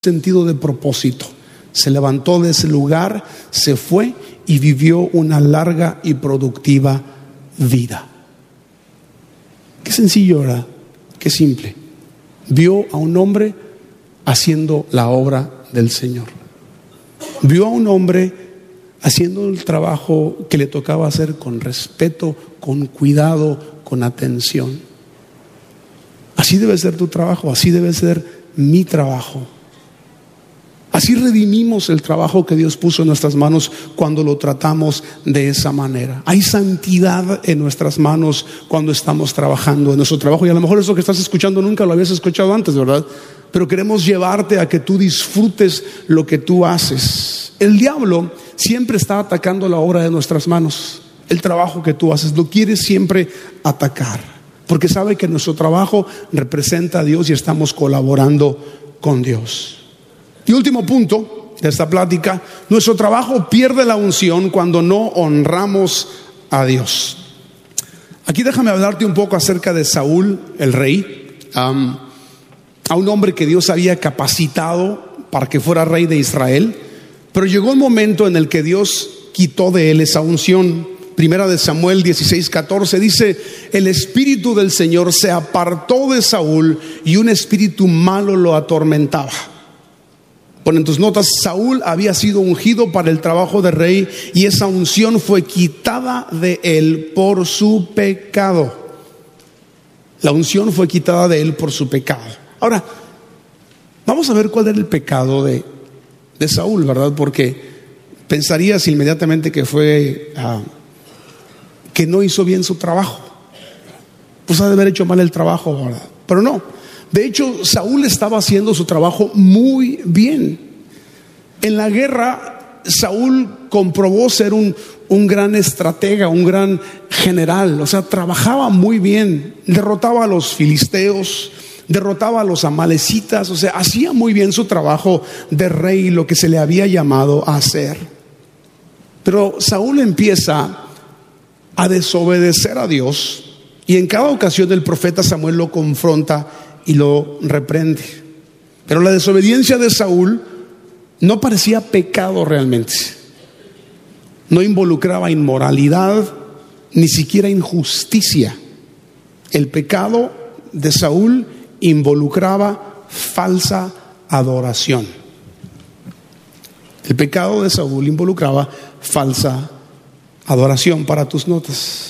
sentido de propósito. Se levantó de ese lugar, se fue y vivió una larga y productiva vida. Qué sencillo, ¿verdad? Qué simple. Vio a un hombre haciendo la obra del Señor. Vio a un hombre haciendo el trabajo que le tocaba hacer con respeto, con cuidado, con atención. Así debe ser tu trabajo, así debe ser mi trabajo. Así redimimos el trabajo que Dios puso en nuestras manos cuando lo tratamos de esa manera. Hay santidad en nuestras manos cuando estamos trabajando en nuestro trabajo. Y a lo mejor eso que estás escuchando nunca lo habías escuchado antes, ¿verdad? Pero queremos llevarte a que tú disfrutes lo que tú haces. El diablo siempre está atacando la obra de nuestras manos. El trabajo que tú haces lo quiere siempre atacar, porque sabe que nuestro trabajo representa a Dios y estamos colaborando con Dios. Y último punto de esta plática: nuestro trabajo pierde la unción cuando no honramos a Dios. Aquí déjame hablarte un poco acerca de Saúl, el rey, a un hombre que Dios había capacitado para que fuera rey de Israel, pero llegó un momento en el que Dios quitó de él esa unción. Primera de Samuel 16:14 dice: el espíritu del Señor se apartó de Saúl y un espíritu malo lo atormentaba. Pon en tus notas: Saúl había sido ungido para el trabajo de rey y esa unción fue quitada de él por su pecado. La unción fue quitada de él por su pecado. Ahora, vamos a ver cuál era el pecado de Saúl, ¿verdad? Porque pensarías inmediatamente que fue que no hizo bien su trabajo. Pues ha de haber hecho mal el trabajo, ¿verdad? Pero no. De hecho, Saúl estaba haciendo su trabajo muy bien. En la guerra, Saúl comprobó ser un gran estratega, un gran general. O sea, trabajaba muy bien. Derrotaba a los filisteos, derrotaba a los amalecitas. O sea, hacía muy bien su trabajo de rey, lo que se le había llamado a hacer. Pero Saúl empieza a desobedecer a Dios, y en cada ocasión el profeta Samuel lo confronta y lo reprende. Pero la desobediencia de Saúl no parecía pecado realmente. No involucraba inmoralidad, ni siquiera injusticia. El pecado de Saúl involucraba falsa adoración. El pecado de Saúl involucraba falsa adoración. Para tus notas,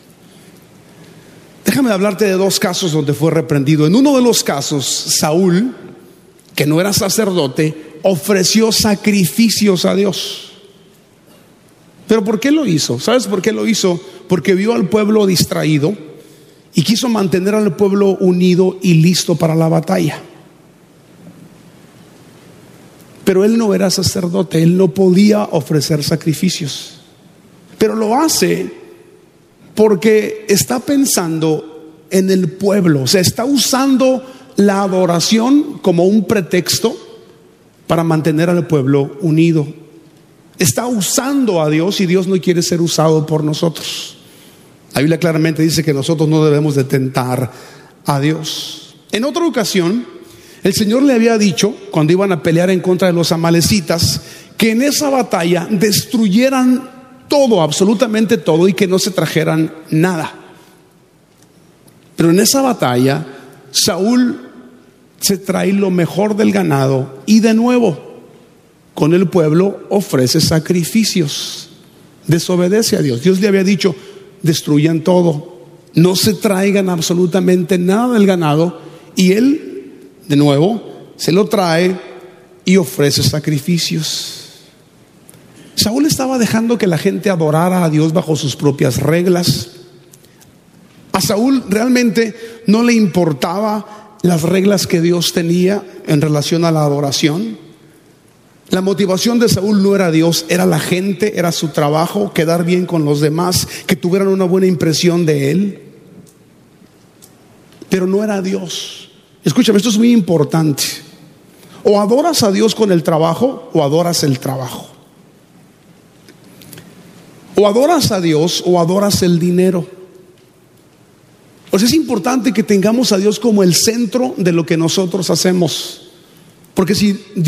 déjame hablarte de dos casos donde fue reprendido. En uno de los casos, Saúl, que no era sacerdote, ofreció sacrificios a Dios. ¿Pero por qué lo hizo? ¿Sabes por qué lo hizo? Porque vio al pueblo distraído y quiso mantener al pueblo unido y listo para la batalla. Pero él no era sacerdote, él no podía ofrecer sacrificios. Pero lo hace porque está pensando en el pueblo. O sea, está usando la adoración como un pretexto para mantener al pueblo unido. Está usando a Dios y Dios no quiere ser usado por nosotros. La Biblia claramente dice que nosotros no debemos de tentar a Dios. En otra ocasión, el Señor le había dicho, cuando iban a pelear en contra de los amalecitas, que en esa batalla destruyeran todo, absolutamente todo, y que no se trajeran nada. Pero en esa batalla, Saúl se trae lo mejor del ganado y de nuevo, con el pueblo ofrece sacrificios. Desobedece a Dios. Dios le había dicho: destruyan todo, no se traigan absolutamente nada del ganado, y él de nuevo se lo trae y ofrece sacrificios. Saúl estaba dejando que la gente adorara a Dios bajo sus propias reglas. A Saúl realmente no le importaba las reglas que Dios tenía en relación a la adoración. La motivación de Saúl no era Dios, era la gente, era su trabajo, quedar bien con los demás, que tuvieran una buena impresión de él. Pero no era Dios. Escúchame, esto es muy importante. O adoras a Dios con el trabajo, o adoras el trabajo. O adoras a Dios o adoras el dinero. O sea, es importante que tengamos a Dios como el centro de lo que nosotros hacemos. Porque si